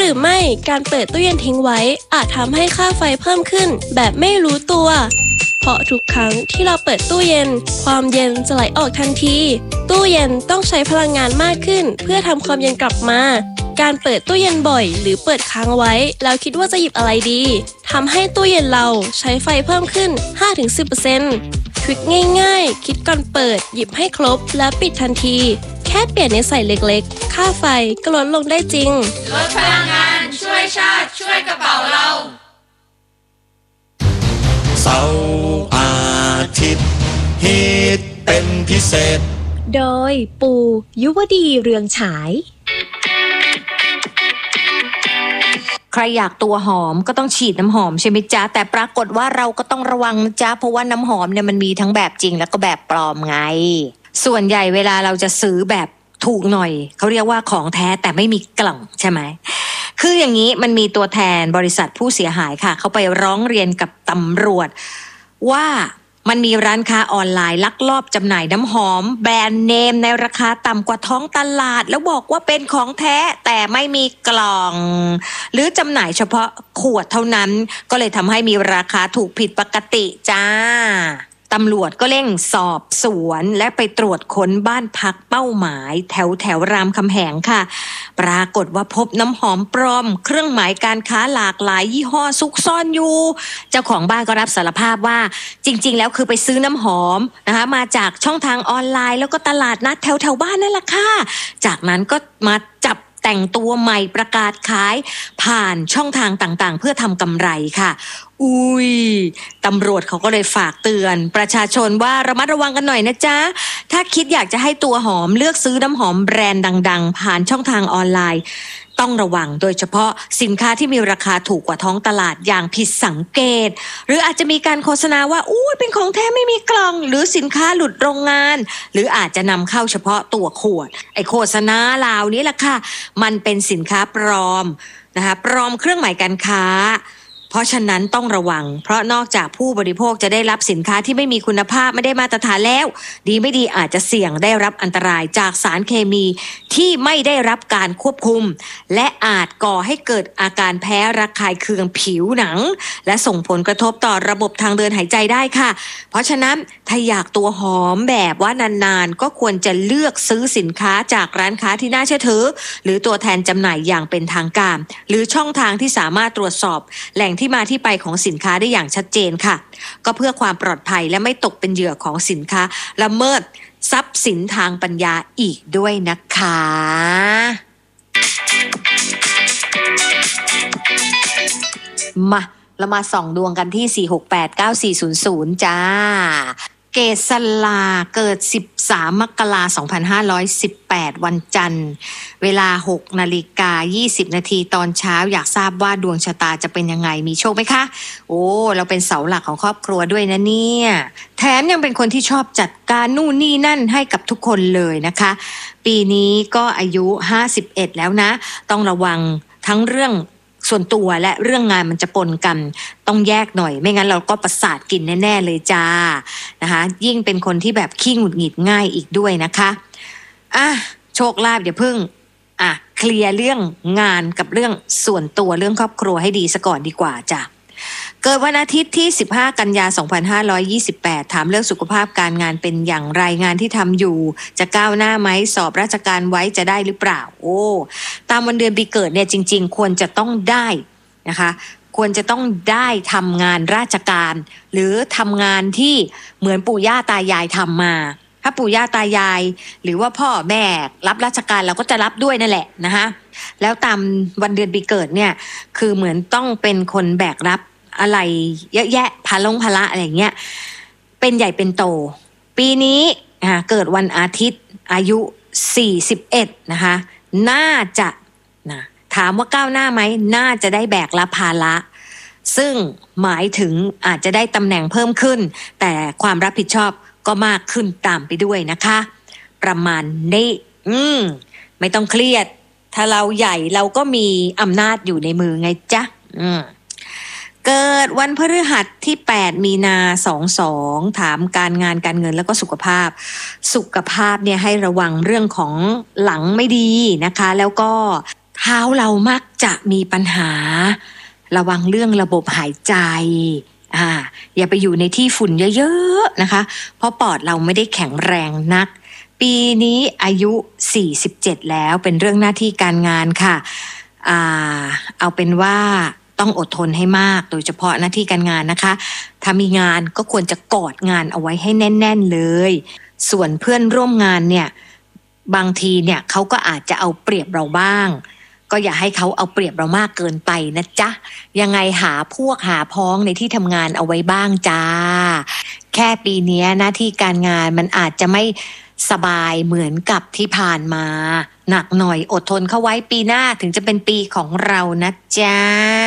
รือไม่การเปิดตู้เย็นทิ้งไว้อาจทำให้ค่าไฟเพิ่มขึ้นแบบไม่รู้ตัวเพราะทุกครั้งที่เราเปิดตู้เย็นความเย็นจะไหลออกทันทีตู้เย็นต้องใช้พลังงานมากขึ้นเพื่อทำความเย็นกลับมาการเปิดตู้เย็นบ่อยหรือเปิดค้างไว้แล้วคิดว่าจะหยิบอะไรดีทำให้ตู้เย็นเราใช้ไฟเพิ่มขึ้น 5-10%ทริคง่ายๆคิดก่อนเปิดหยิบให้ครบแล้วปิดทันทีแค่เปลี่ยนในใส่เล็กๆค่าไฟก็ลดลงได้จริงลดพลังงานช่วยชาติช่วยกระเป๋าเราเสาร์อาทิตย์ฮิตเป็นพิเศษโดยปู่ยุวดีเรืองฉายใครอยากตัวหอมก็ต้องฉีดน้ำหอมใช่ไหมจ๊ะแต่ปรากฏว่าเราก็ต้องระวังนะจ๊ะเพราะว่าน้ำหอมเนี่ยมันมีทั้งแบบจริงแล้วก็แบบปลอมไงส่วนใหญ่เวลาเราจะซื้อแบบถูกหน่อยเขาเรียกว่าของแท้แต่ไม่มีกล่องใช่ไหมคืออย่างนี้มันมีตัวแทนบริษัทผู้เสียหายค่ะเขาไปร้องเรียนกับตำรวจว่ามันมีร้านค้าออนไลน์ลักลอบจำหน่ายน้ำหอมแบรนด์เนมในราคาต่ำกว่าท้องตลาดแล้วบอกว่าเป็นของแท้แต่ไม่มีกล่องหรือจำหน่ายเฉพาะขวดเท่านั้นก็เลยทำให้มีราคาถูกผิดปกติจ้าตำรวจก็เร่งสอบสวนและไปตรวจค้นบ้านพักเป้าหมายแถวรามคำแหงค่ะปรากฏว่าพบน้ำหอมปลอมเครื่องหมายการค้าหลากหลายยี่ห้อซุกซ่อนอยู่เจ้าของบ้านก็รับสารภาพว่าจริงๆแล้วคือไปซื้อน้ำหอมนะคะมาจากช่องทางออนไลน์แล้วก็ตลาดนัดแถวบ้านนั่นแหละค่ะจากนั้นก็มาจับแต่งตัวใหม่ประกาศขายผ่านช่องทางต่างๆเพื่อทำกำไรค่ะอุ้ยตำรวจเขาก็เลยฝากเตือนประชาชนว่าระมัดระวังกันหน่อยนะจ๊ะถ้าคิดอยากจะให้ตัวหอมเลือกซื้อน้ำหอมแบรนด์ดังๆผ่านช่องทางออนไลน์ต้องระวังโดยเฉพาะสินค้าที่มีราคาถูกกว่าท้องตลาดอย่างผิดสังเกตหรืออาจจะมีการโฆษณาว่าเป็นของแท้ไม่มีกล่องหรือสินค้าหลุดโรงงานหรืออาจจะนำเข้าเฉพาะตัวขวดไอ้โฆษณาเหล่านี้แหละค่ะมันเป็นสินค้าปลอมนะคะปลอมเครื่องหมายการค้าเพราะฉะนั้นต้องระวังเพราะนอกจากผู้บริโภคจะได้รับสินค้าที่ไม่มีคุณภาพไม่ได้มาตรฐานแล้วดีไม่ดีอาจจะเสี่ยงได้รับอันตรายจากสารเคมีที่ไม่ได้รับการควบคุมและอาจก่อให้เกิดอาการแพ้ระคายเคืองผิวหนังและส่งผลกระทบต่อระบบทางเดินหายใจได้ค่ะเพราะฉะนั้นถ้าอยากตัวหอมแบบว่านานๆก็ควรจะเลือกซื้อสินค้าจากร้านค้าที่น่าเชื่อถือหรือตัวแทนจำหน่ายอย่างเป็นทางการหรือช่องทางที่สามารถตรวจสอบแหล่งที่มาที่ไปของสินค้าได้อย่างชัดเจนค่ะก็เพื่อความปลอดภัยและไม่ตกเป็นเหยื่อของสินค้าละเมิดทรัพย์สินทางปัญญาอีกด้วยนะคะมาเรามาส่องดวงกันที่4689400จ้าเกษลาเกิด13 มกราคม 2518 วันจันทร์เวลา 6:20 นาทีตอนเช้าอยากทราบว่าดวงชะตาจะเป็นยังไงมีโชคไหมคะเราเป็นเสาหลักของครอบครัวด้วยนะเนี่ยแถมยังเป็นคนที่ชอบจัดการนู่นนี่นั่นให้กับทุกคนเลยนะคะปีนี้ก็อายุ51แล้วนะต้องระวังทั้งเรื่องส่วนตัวและเรื่องงานมันจะปนกันต้องแยกหน่อยไม่งั้นเราก็ประสาทกินแน่ๆเลยจ้านะคะยิ่งเป็นคนที่แบบขี้หงุดหงิดง่ายอีกด้วยนะคะโชคลาภอย่าพึ่งเคลียร์เรื่องงานกับเรื่องส่วนตัวเรื่องครอบครัวให้ดีซะก่อนดีกว่าจ้ะเกิดวันอาทิตย์ที่15 กันยายน 2528ถามเรื่องสุขภาพการงานเป็นอย่างไร งานที่ทำอยู่จะก้าวหน้าไหมสอบราชการไว้จะได้หรือเปล่าตามวันเดือนปีเกิดเนี่ยจริงๆควรจะต้องได้นะคะควรจะต้องได้ทำงานราชการหรือทำงานที่เหมือนปู่ย่าตายายทำมาถ้าปู่ย่าตายายหรือว่าพ่อแม่รับราชการเราก็จะรับด้วยนั่นแหละนะคะแล้วตามวันเดือนปีเกิดเนี่ยคือเหมือนต้องเป็นคนแบกรับอะไรเยอะแยะภาระอะไรเงี้ยเป็นใหญ่เป็นโตปีนี้เกิดวันอาทิตย์อายุ41นะคะน่าจะถามว่าก้าวหน้าไหมน่าจะได้แบกรับภาระซึ่งหมายถึงอาจจะได้ตำแหน่งเพิ่มขึ้นแต่ความรับผิดชอบก็มากขึ้นตามไปด้วยนะคะประมาณนี้ไม่ต้องเครียดถ้าเราใหญ่เราก็มีอำนาจอยู่ในมือไงจ๊ะเกิดวันพฤหัสที่8 มีนา22ถามการงานการเงินแล้วก็สุขภาพเนี่ยให้ระวังเรื่องของหลังไม่ดีนะคะแล้วก็เท้าเรามักจะมีปัญหาระวังเรื่องระบบหายใจอย่าไปอยู่ในที่ฝุ่นเยอะๆนะคะเพราะปอดเราไม่ได้แข็งแรงนักปีนี้อายุ47แล้วเป็นเรื่องหน้าที่การงานค่ะเอาเป็นว่าต้องอดทนให้มากโดยเฉพาะหน้าที่การงานนะคะถ้ามีงานก็ควรจะกอดงานเอาไว้ให้แน่นๆเลยส่วนเพื่อนร่วมงานเนี่ยบางทีเนี่ยเขาก็อาจจะเอาเปรียบเราบ้างก็อย่าให้เขาเอาเปรียบเรามากเกินไปนะจ๊ะยังไงหาพวกหาพ้องในที่ทำงานเอาไว้บ้างจ้าแค่ปีนี้หน้าที่การงานมันอาจจะไม่สบายเหมือนกับที่ผ่านมาหนักหน่อยอดทนเข้าไว้ปีหน้าถึงจะเป็นปีของเรานะจ๊ะ